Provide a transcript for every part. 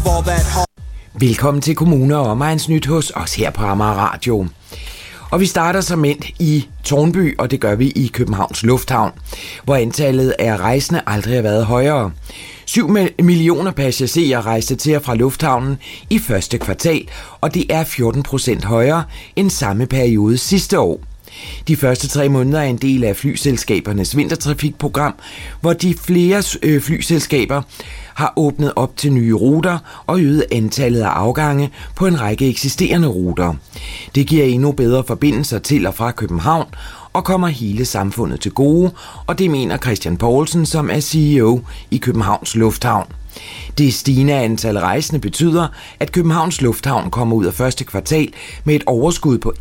Velkommen til Kommune og Omegns Nyt hos os her på Amager Radio. Og vi starter som endt i Tårnby, og det gør vi i Københavns Lufthavn, hvor antallet af rejsende aldrig har været højere. 7 millioner passagerer rejste til og fra lufthavnen i første kvartal, og det er 14% højere end samme periode sidste år. De første 3 måneder er en del af flyselskabernes vintertrafikprogram, hvor de flere flyselskaber har åbnet op til nye ruter og øget antallet af afgange på en række eksisterende ruter. Det giver endnu bedre forbindelser til og fra København og kommer hele samfundet til gode, og det mener Christian Poulsen, som er CEO i Københavns Lufthavn. Det stigende antal rejsende betyder, at Københavns Lufthavn kommer ud af første kvartal med et overskud på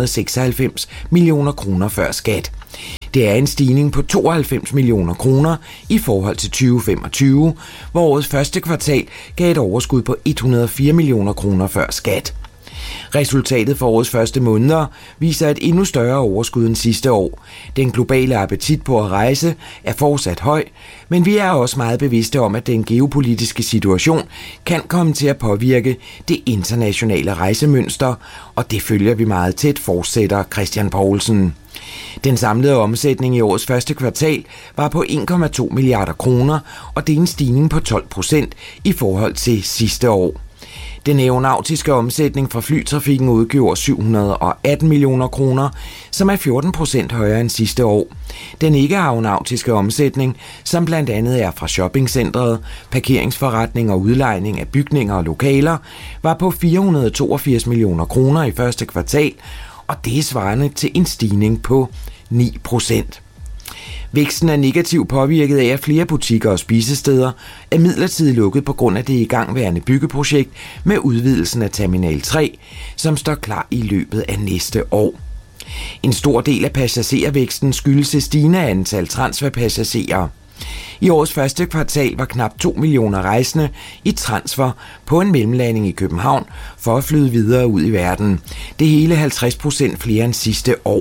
196 millioner kroner før skat. Det er en stigning på 92 millioner kroner i forhold til 2025, hvor årets første kvartal gav et overskud på 104 millioner kroner før skat. Resultatet for årets første måneder viser et endnu større overskud end sidste år. Den globale appetit på at rejse er fortsat høj, men vi er også meget bevidste om, at den geopolitiske situation kan komme til at påvirke det internationale rejsemønster, og det følger vi meget tæt, fortsætter Christian Poulsen. Den samlede omsætning i årets første kvartal var på 1,2 milliarder kroner, og det er en stigning på 12% i forhold til sidste år. Den aeronautiske omsætning fra flytrafikken udgjorde 718 millioner kroner, som er 14% højere end sidste år. Den ikke-aeronautiske omsætning, som blandt andet er fra shoppingcentret, parkeringsforretning og udlejning af bygninger og lokaler, var på 482 millioner kroner i første kvartal, og det er svarende til en stigning på 9%. Væksten er negativt påvirket af, at flere butikker og spisesteder er midlertidigt lukket på grund af det igangværende byggeprojekt med udvidelsen af Terminal 3, som står klar i løbet af næste år. En stor del af passagervæksten skyldes det stigende antal transferpassagerer. I årets første kvartal var knap 2 millioner rejsende i transfer på en mellemlanding i København for at flyde videre ud i verden. Det er hele 50% flere end sidste år.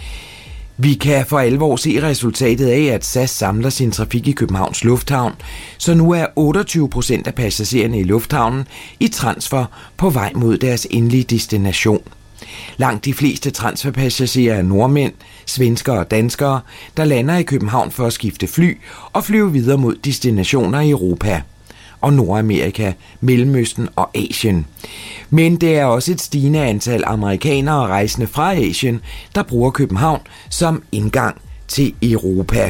Vi kan for alvor se resultatet af, at SAS samler sin trafik i Københavns Lufthavn, så nu er 28% af passagererne i lufthavnen i transfer på vej mod deres endelige destination. Langt de fleste transferpassagerer er nordmænd, svenskere og danskere, der lander i København for at skifte fly og flyve videre mod destinationer i Europa og Nordamerika, Mellemøsten og Asien. Men det er også et stigende antal amerikanere rejsende fra Asien, der bruger København som indgang til Europa.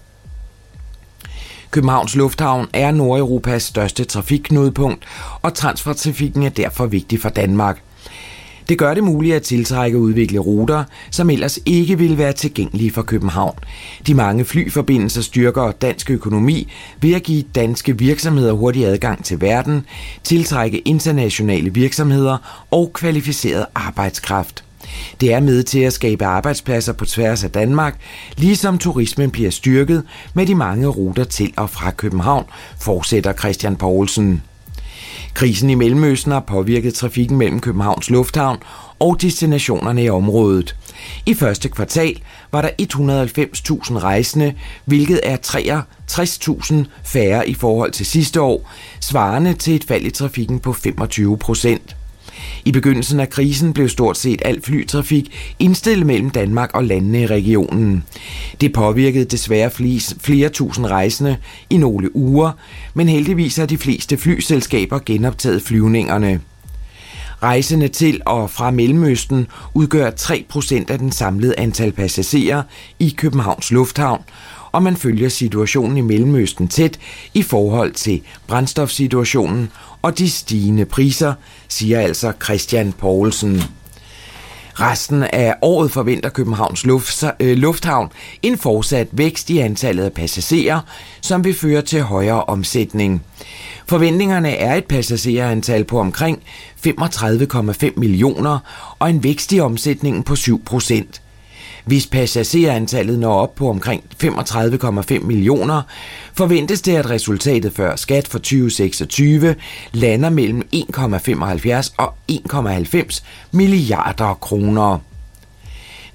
Københavns Lufthavn er Nordeuropas største trafikknudepunkt, og transfertrafikken er derfor vigtig for Danmark. Det gør det muligt at tiltrække og udvikle ruter, som ellers ikke ville være tilgængelige for København. De mange flyforbindelser styrker dansk økonomi ved at give danske virksomheder hurtig adgang til verden, tiltrække internationale virksomheder og kvalificeret arbejdskraft. Det er med til at skabe arbejdspladser på tværs af Danmark, ligesom turismen bliver styrket med de mange ruter til og fra København, fortsætter Christian Poulsen. Krisen i Mellemøsten har påvirket trafikken mellem Københavns Lufthavn og destinationerne i området. I første kvartal var der 190.000 rejsende, hvilket er 63.000 færre i forhold til sidste år, svarende til et fald i trafikken på 25%. I begyndelsen af krisen blev stort set al flytrafik indstillet mellem Danmark og landene i regionen. Det påvirkede desværre flere tusind rejsende i nogle uger, men heldigvis har de fleste flyselskaber genoptaget flyvningerne. Rejsende til og fra Mellemøsten udgør 3% af den samlede antal passagerer i Københavns Lufthavn, og man følger situationen i Mellemøsten tæt i forhold til brændstofsituationen og de stigende priser, siger altså Christian Poulsen. Resten af året forventer Københavns Lufthavn en fortsat vækst i antallet af passagerer, som vil føre til højere omsætning. Forventningerne er et passagerantal på omkring 35,5 millioner og en vækst i omsætningen på 7%. Hvis passagerantallet når op på omkring 35,5 millioner, forventes det, at resultatet før skat for 2026 lander mellem 1,75 og 1,90 milliarder kroner.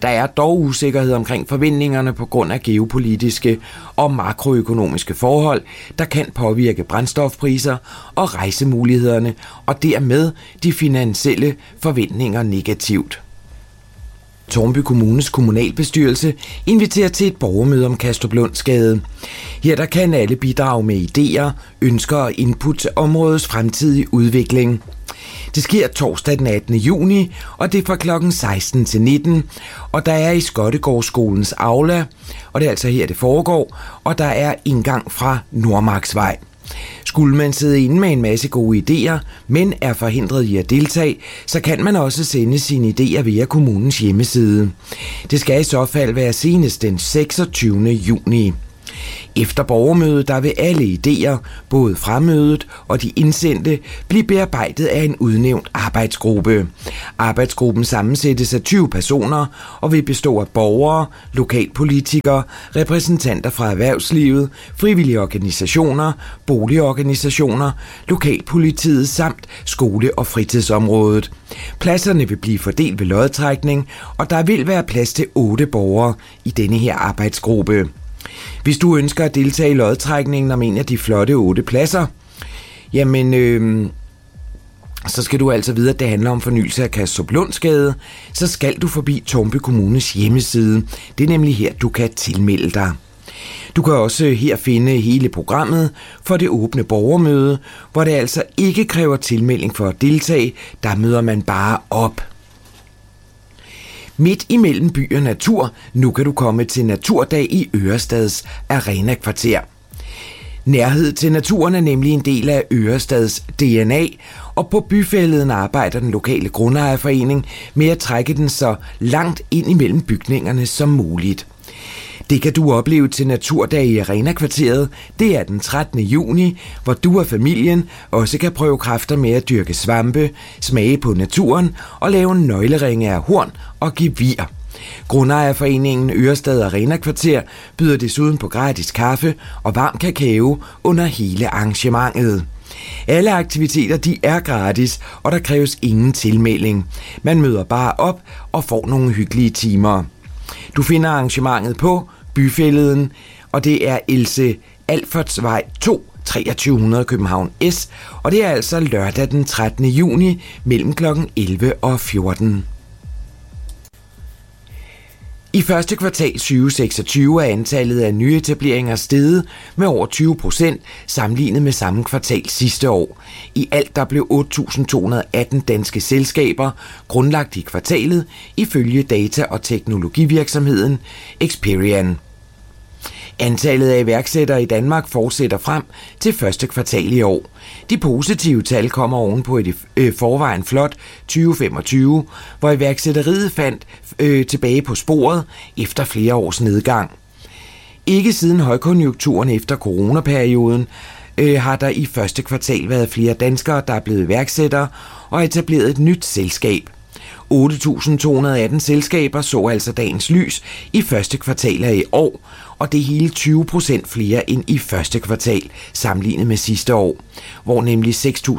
Der er dog usikkerhed omkring forventningerne på grund af geopolitiske og makroøkonomiske forhold, der kan påvirke brændstofpriser og rejsemulighederne, og dermed de finansielle forventninger negativt. Tårnby Kommunes kommunalbestyrelse inviterer til et borgermøde om Kastruplundsgade. Her der kan alle bidrage med idéer, ønsker og input til områdets fremtidige udvikling. Det sker torsdag den 18. juni, og det er fra kl. 16 til 19, og der er i Skottegårdsskolens aula, og det er altså her, det foregår, og der er indgang fra Nordmarksvej. Skulle man sidde inde med en masse gode idéer, men er forhindret i at deltage, så kan man også sende sine idéer via kommunens hjemmeside. Det skal i så fald være senest den 26. juni. Efter borgermødet, der vil alle idéer, både fra mødet og de indsendte, blive bearbejdet af en udnævnt arbejdsgruppe. Arbejdsgruppen sammensættes af 20 personer og vil bestå af borgere, lokalpolitikere, repræsentanter fra erhvervslivet, frivillige organisationer, boligorganisationer, lokalpolitiet samt skole- og fritidsområdet. Pladserne vil blive fordelt ved lodtrækning, og der vil være plads til 8 borgere i denne her arbejdsgruppe. Hvis du ønsker at deltage i lodtrækningen om en af de flotte 8 pladser, jamen, så skal du altså vide, at det handler om fornyelse af Kastruplundsgade, så skal du forbi Tårnby Kommunes hjemmeside. Det er nemlig her, du kan tilmelde dig. Du kan også her finde hele programmet for det åbne borgermøde, hvor det altså ikke kræver tilmelding for at deltage, der møder man bare op. Midt imellem by og natur, nu kan du komme til Naturdag i Ørestads Arena-kvarter. Nærhed til naturen er nemlig en del af Ørestads DNA, og på byfælleden arbejder den lokale grundejerforening med at trække den så langt ind imellem bygningerne som muligt. Det kan du opleve til Naturdag i Arena-kvarteret. Det er den 13. juni, hvor du og familien også kan prøve kræfter med at dyrke svampe, smage på naturen og lave nøgleringe af horn og gevir. Grundejerforeningen Ørestad Arena-kvarter byder desuden på gratis kaffe og varm kakao under hele arrangementet. Alle aktiviteter de er gratis, og der kræves ingen tilmelding. Man møder bare op og får nogle hyggelige timer. Du finder arrangementet på Byfælleden, og det er Else Alfertsvej 2, 2300 København S, og det er altså lørdag den 13. juni mellem kl. 11 og 14. I første kvartal 2026 er antallet af nyetableringer steget med over 20% sammenlignet med samme kvartal sidste år. I alt der blev 8.218 danske selskaber grundlagt i kvartalet ifølge data- og teknologivirksomheden Experian. Antallet af iværksættere i Danmark fortsætter frem til første kvartal i år. De positive tal kommer ovenpå et forvejen flot 2025, hvor iværksætteriet fandt tilbage på sporet efter flere års nedgang. Ikke siden højkonjunkturen efter coronaperioden har der i første kvartal været flere danskere, der er blevet iværksættere og etableret et nyt selskab. 8.218 selskaber så altså dagens lys i første kvartal af i år, og det er hele 20% flere end i første kvartal sammenlignet med sidste år, hvor nemlig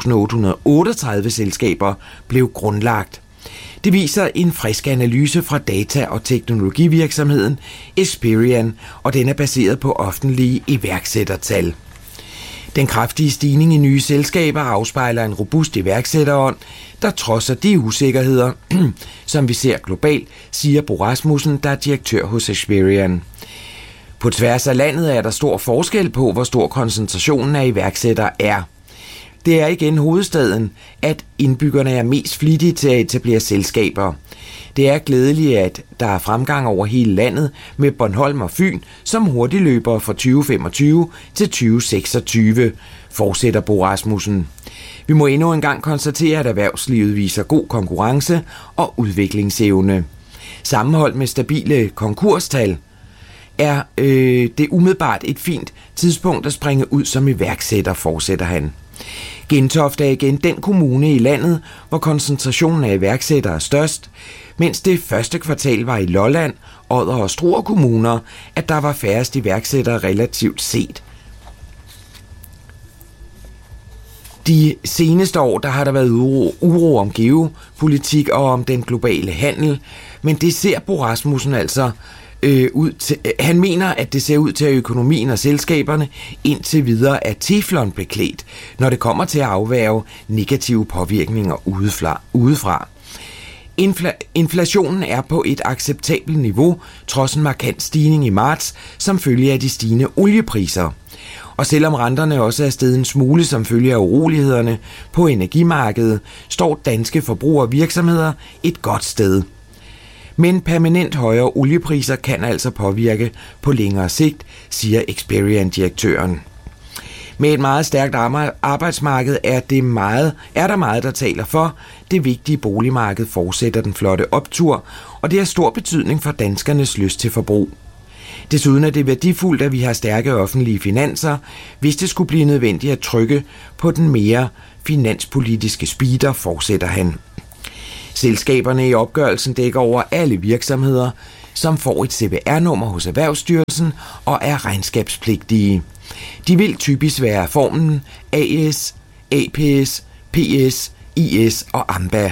6.838 selskaber blev grundlagt. Det viser en frisk analyse fra data- og teknologivirksomheden Experian, og den er baseret på offentlige iværksættertal. Den kraftige stigning i nye selskaber afspejler en robust iværksætterånd, der trodser de usikkerheder, som vi ser globalt, siger Bo Rasmussen, der er direktør hos Experian. På tværs af landet er der stor forskel på, hvor stor koncentrationen af iværksættere er. Det er igen hovedstaden, at indbyggerne er mest flittige til at etablere selskaber. Det er glædeligt, at der er fremgang over hele landet med Bornholm og Fyn som hurtigløbere fra 2025 til 2026, fortsætter Bo Rasmussen. Vi må endnu engang konstatere, at erhvervslivet viser god konkurrence og udviklingsevne. Sammenholdt med stabile konkurstal er det umiddelbart et fint tidspunkt at springe ud som iværksætter, fortsætter han. Gentofte er igen den kommune i landet, hvor koncentrationen af iværksættere er størst, mens det første kvartal var i Lolland, Odder og Struer kommuner, at der var færrest iværksættere relativt set. De seneste år der har der været uro om geopolitik og om den globale handel, men det ser Bo Rasmussen altså ud til. Han mener, at det ser ud til, at økonomien og selskaberne indtil videre er teflonbeklædt, når det kommer til at afværge negative påvirkninger udefra. Inflationen er på et acceptabelt niveau, trods en markant stigning i marts, som følge af de stigende oliepriser. Og selvom renterne også er steget en smule som følge af urolighederne på energimarkedet, står danske forbrugere og virksomheder et godt sted. Men permanent højere oliepriser kan altså påvirke på længere sigt, siger Experian-direktøren. Med et meget stærkt arbejdsmarked er der meget, der taler for. Det vigtige boligmarked fortsætter den flotte optur, og det har stor betydning for danskernes lyst til forbrug. Desuden er det værdifuldt, at vi har stærke offentlige finanser, hvis det skulle blive nødvendigt at trykke på den mere finanspolitiske speeder, fortsætter han. Selskaberne i opgørelsen dækker over alle virksomheder, som får et CVR-nummer hos Erhvervsstyrelsen og er regnskabspligtige. De vil typisk være formen AS, APS, PS, IS og AMBA.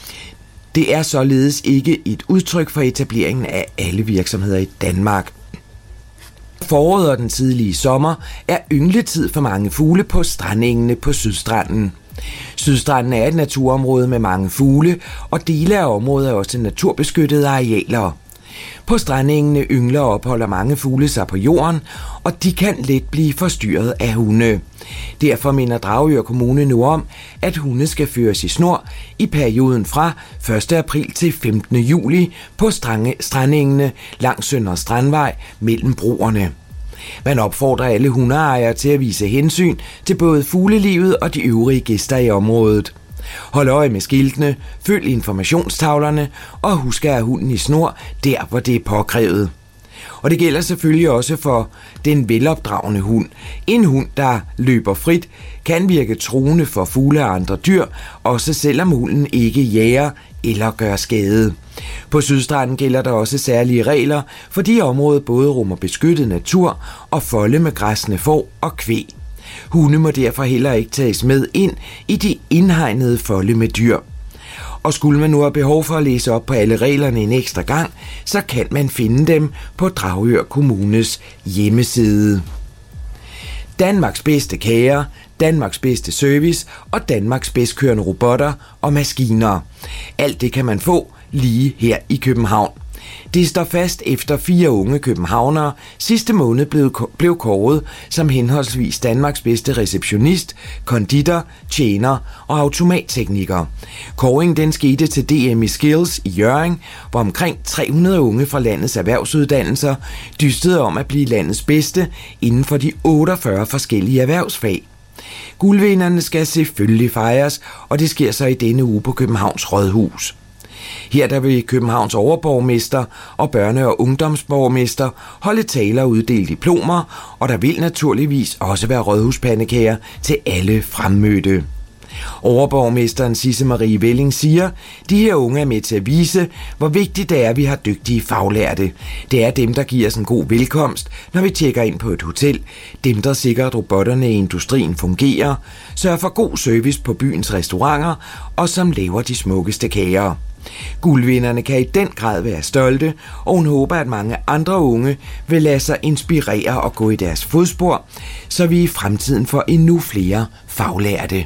Det er således ikke et udtryk for etableringen af alle virksomheder i Danmark. Foråret og den tidlige sommer er yngletid for mange fugle på strandengene på Sydstranden. Sydstranden er et naturområde med mange fugle, og dele af området er også naturbeskyttede arealer. På strandengene yngler og opholder mange fugle sig på jorden, og de kan let blive forstyrret af hunde. Derfor minder Dragør Kommune nu om, at hunde skal føres i snor i perioden fra 1. april til 15. juli på strandengene langs Søndre Strandvej mellem broerne. Man opfordrer alle hundeejere til at vise hensyn til både fuglelivet og de øvrige gæster i området. Hold øje med skiltene, følg informationstavlerne og husk at have hunden i snor der, hvor det er påkrævet. Og det gælder selvfølgelig også for den velopdragne hund. En hund, der løber frit, kan virke truende for fugle og andre dyr, også selvom hunden ikke jager eller gør skade. På Sydstranden gælder der også særlige regler, fordi området både rummer beskyttet natur og folde med græssende får og kvæg. Hunde må derfor heller ikke tages med ind i de indhegnede folde med dyr. Og skulle man nu have behov for at læse op på alle reglerne en ekstra gang, så kan man finde dem på Dragør Kommunes hjemmeside. Danmarks bedste kager, Danmarks bedste service og Danmarks bedst kørende robotter og maskiner. Alt det kan man få lige her i København. Det står fast efter 4 unge københavnere sidste måned blev kåret som henholdsvis Danmarks bedste receptionist, konditor, tjener og automattekniker. Kåringen den skete til DM i Skills i Hjørring, hvor omkring 300 unge fra landets erhvervsuddannelser dystede om at blive landets bedste inden for de 48 forskellige erhvervsfag. Guldvinderne skal selvfølgelig fejres, og det sker så i denne uge på Københavns Rådhus. Her der vil Københavns overborgmester og børne- og ungdomsborgmester holde taler og uddele diplomer, og der vil naturligvis også være rådhuspandekager til alle fremmødte. Overborgmesteren Sisse Marie Velling siger, de her unge er med til at vise, hvor vigtigt det er, at vi har dygtige faglærte. Det er dem, der giver os en god velkomst, når vi tjekker ind på et hotel. Dem, der sikrer, at robotterne i industrien fungerer, sørger for god service på byens restauranter og som laver de smukkeste kager. Guldvinderne kan i den grad være stolte, og hun håber, at mange andre unge vil lade sig inspirere og gå i deres fodspor, så vi i fremtiden får endnu flere faglærte.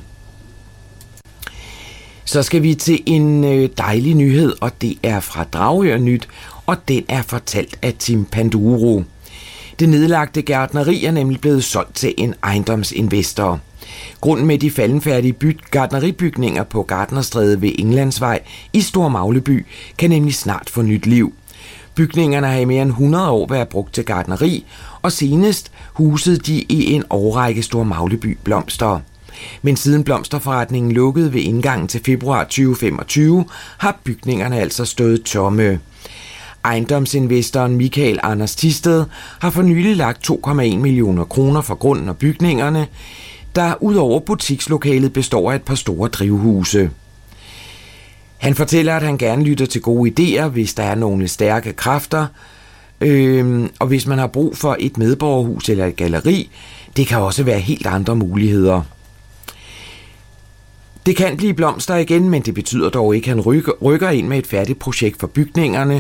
Så skal vi til en dejlig nyhed, og det er fra Dragør Nyt, og den er fortalt af Tim Panduro. Det nedlagte gartneri er nemlig blevet solgt til en ejendomsinvestor. Grunden med de faldenfærdige gartneribygninger på Gartnerstræde ved Englandsvej i Store Magleby kan nemlig snart få nyt liv. Bygningerne har i mere end 100 år været brugt til gartneri, og senest husede de i en årrække Store Magleby blomster. Men siden blomsterforretningen lukkede ved indgangen til februar 2025, har bygningerne altså stået tomme. Ejendomsinvestoren Michael Anders Thisted har for nylig lagt 2,1 millioner kroner for grunden og bygningerne, der udover butikslokalet består af et par store drivhuse. Han fortæller, at han gerne lytter til gode idéer, hvis der er nogle stærke kræfter, og hvis man har brug for et medborgerhus eller et galleri. Det kan også være helt andre muligheder. Det kan blive blomster igen, men det betyder dog ikke, at han rykker ind med et færdigt projekt for bygningerne,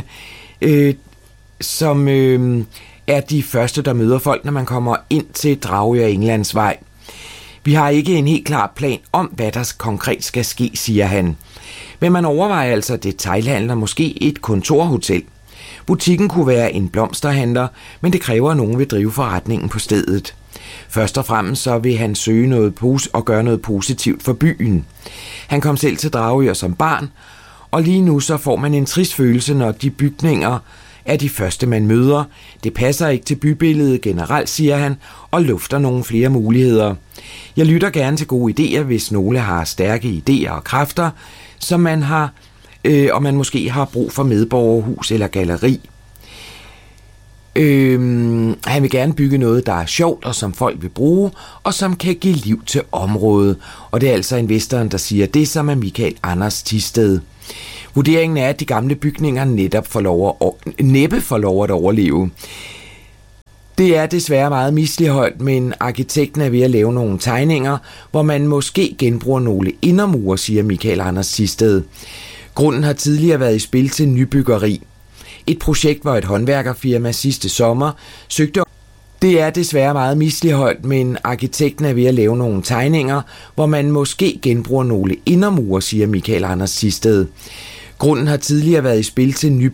som er de første, der møder folk, når man kommer ind til Dragør Englandsvej. Vi har ikke en helt klar plan om, hvad der konkret skal ske, siger han. Men man overvejer altså detailhandel og måske et kontorhotel. Butikken kunne være en blomsterhandler, men det kræver, at nogen vil drive forretningen på stedet. Først og fremmest så vil han søge noget og gøre noget positivt for byen. Han kom selv til Dragør som barn, og lige nu så får man en trist følelse, når de bygninger er de første, man møder. Det passer ikke til bybilledet generelt, siger han, og lufter nogle flere muligheder. Jeg lytter gerne til gode idéer, hvis nogle har stærke idéer og kræfter, som man har, og man måske har brug for medborgerhus eller galleri. Han vil gerne bygge noget, der er sjovt og som folk vil bruge, og som kan give liv til området. Og det er altså investoren, der siger det, som er Michael Anders Thisted. Vurderingen er, at de gamle bygninger næppe får lov at overleve. Det er desværre meget misligholdt, men arkitekten er ved at lave nogle tegninger, hvor man måske genbruger nogle indermure, siger Michael Anders Thisted. Grunden har tidligere været i spil til nybyggeri. Et projekt, hvor et håndværkerfirma sidste sommer søgte. Det er desværre meget misligholdt, men arkitekten er ved at lave nogle tegninger, hvor man måske genbruger nogle indermure, siger Michael Anders Thisted. Grunden har tidligere været i spil til